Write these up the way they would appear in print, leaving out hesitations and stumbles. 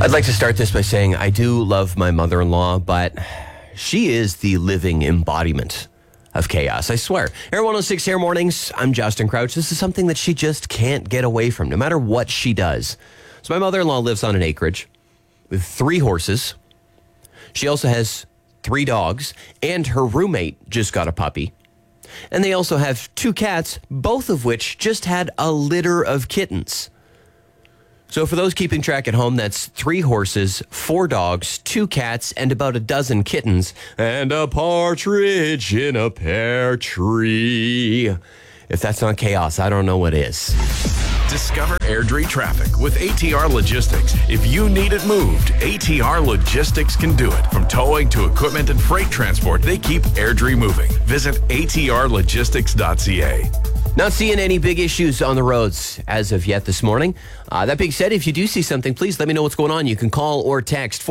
I'd like to start this by saying I do love my mother-in-law, but she is the living embodiment of chaos, I swear. Air 106 Air Mornings, I'm Justin Crouch. This is something that she just can't get away from, no matter what she does. So my mother-in-law lives on an acreage with 3 horses. She also has 3 dogs, and her roommate just got a puppy. And they also have 2 cats, both of which just had a litter of kittens. So for those keeping track at home, that's 3 horses, 4 dogs, 2 cats, and about a dozen kittens, and a partridge in a pear tree. If that's not chaos, I don't know what is. Discover Airdrie traffic with ATR Logistics. If you need it moved, ATR Logistics can do it. From towing to equipment and freight transport, they keep Airdrie moving. Visit atrlogistics.ca. Not seeing any big issues on the roads as of yet this morning. That being said, if you do see something, please let me know what's going on. You can call or text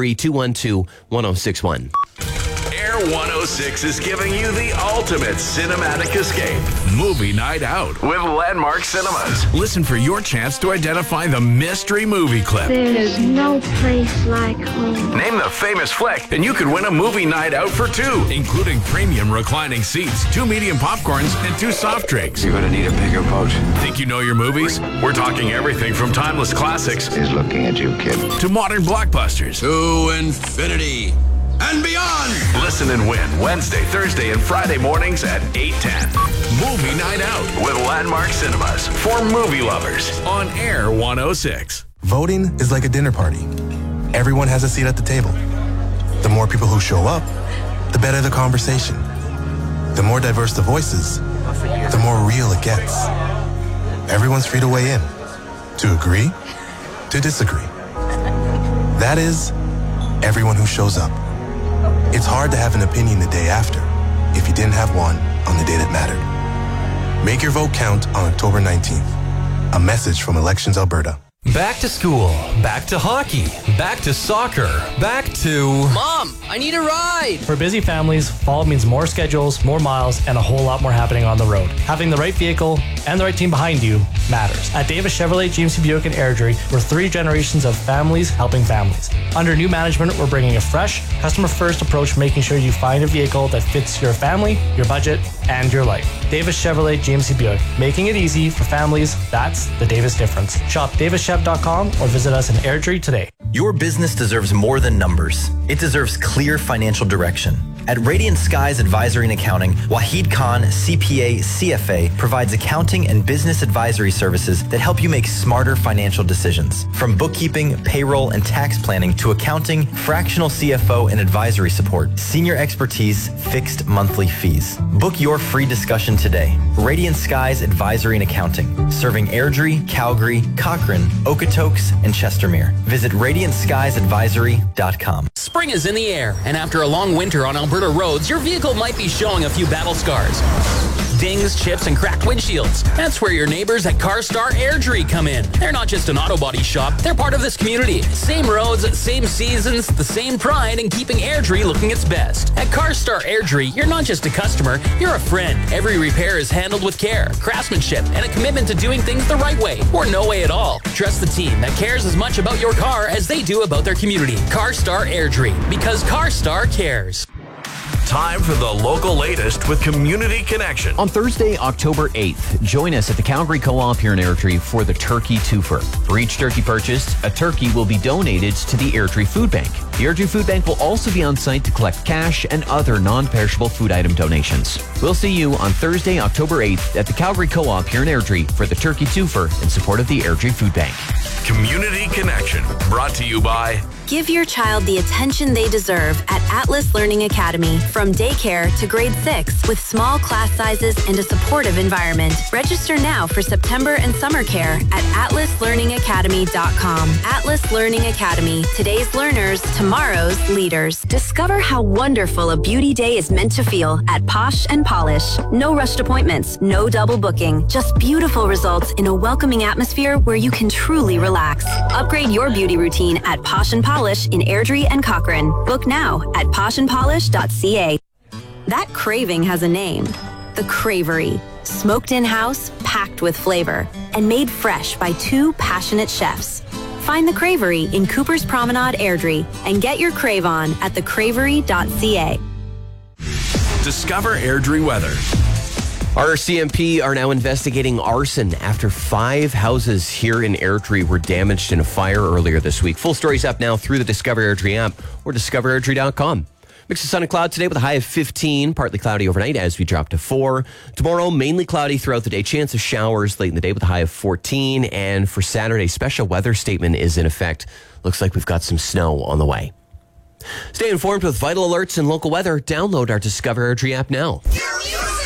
403-212-1061. Air 106 is giving you the ultimate cinematic escape. Movie night out with Landmark Cinemas. Listen for your chance to identify the mystery movie clip. There's no place like home. Name the famous flick, and you could win a movie night out for 2, including premium reclining seats, 2 medium popcorns, and 2 soft drinks. You're gonna need a bigger boat. Think you know your movies? We're talking everything from timeless classics He's looking at you, kid. to modern blockbusters. To infinity and beyond. Listen and win Wednesday, Thursday, and Friday mornings at 8:10. Movie Night Out with Landmark Cinemas for movie lovers on Air 106. Voting is like a dinner party. Everyone has a seat at the table. The more people who show up, the better the conversation. The more diverse the voices, the more real it gets. Everyone's free to weigh in, to agree, to disagree. That is, everyone who shows up. It's hard to have an opinion the day after if you didn't have one on the day that mattered. Make your vote count on October 19th. A message from Elections Alberta. Back to school, back to hockey, back to soccer, back to... Mom, I need a ride! For busy families, fall means more schedules, more miles, and a whole lot more happening on the road. Having the right vehicle and the right team behind you matters. At Davis Chevrolet, GMC Buick, and Airdrie, we're 3 generations of families helping families. Under new management, we're bringing a fresh, customer-first approach, making sure you find a vehicle that fits your family, your budget, and your life. Davis Chevrolet, GMC Buick, making it easy for families. That's the Davis difference. Shop davischev.com or visit us in Airdrie today. Your business deserves more than numbers. It deserves clear financial direction. At Radiant Skies Advisory and Accounting, Wahid Khan, CPA, CFA, provides accounting and business advisory services that help you make smarter financial decisions. From bookkeeping, payroll, and tax planning to accounting, fractional CFO, and advisory support, senior expertise, fixed monthly fees. Book your free discussion today. Radiant Skies Advisory and Accounting, serving Airdrie, Calgary, Cochrane, Okotoks, and Chestermere. Visit radiantskiesadvisory.com. Spring is in the air, and after a long winter on Alberta roads, your vehicle might be showing a few battle scars. Dings, chips, and cracked windshields. That's where your neighbors at CarStar Airdrie come in. They're not just an auto body shop, they're part of this community. Same roads, same seasons, the same pride in keeping Airdrie looking its best. At CarStar Airdrie, you're not just a customer, you're a friend. Every repair is handled with care, craftsmanship, and a commitment to doing things the right way, or no way at all. Trust the team that cares as much about your car as they do about their community. CarStar Airdrie, because CarStar cares. Time for the local latest with Community Connection. On Thursday, October 8th, join us at the Calgary Co-op here in Airdrie for the Turkey Twofer. For each turkey purchased, a turkey will be donated to the Airdrie Food Bank. The Airdrie Food Bank will also be on site to collect cash and other non-perishable food item donations. We'll see you on Thursday, October 8th at the Calgary Co-op here in Airdrie for the Turkey Twofer in support of the Airdrie Food Bank. Community Connection, brought to you by... Give your child the attention they deserve at Atlas Learning Academy. From daycare to grade 6 with small class sizes and a supportive environment. Register now for September and summer care at atlaslearningacademy.com. Atlas Learning Academy. Today's learners, tomorrow's leaders. Discover how wonderful a beauty day is meant to feel at Posh and Polish. No rushed appointments, no double booking. Just beautiful results in a welcoming atmosphere where you can truly relax. Upgrade your beauty routine at Posh and Polish in Airdrie and Cochrane. Book now at poshandpolish.ca. That craving has a name. The Cravery. Smoked in-house, packed with flavor, and made fresh by 2 passionate chefs. Find the Cravery in Cooper's Promenade, Airdrie, and get your crave on at thecravery.ca. Discover Airdrie weather. RCMP are now investigating arson after 5 houses here in Airdrie were damaged in a fire earlier this week. Full story's up now through the Discover Airdrie app or discoverairdrie.com. Mix of sun and cloud today with a high of 15, partly cloudy overnight as we drop to 4. Tomorrow, mainly cloudy throughout the day. Chance of showers late in the day with a high of 14. And for Saturday, special weather statement is in effect. Looks like we've got some snow on the way. Stay informed with vital alerts and local weather. Download our Discover Airdrie app now.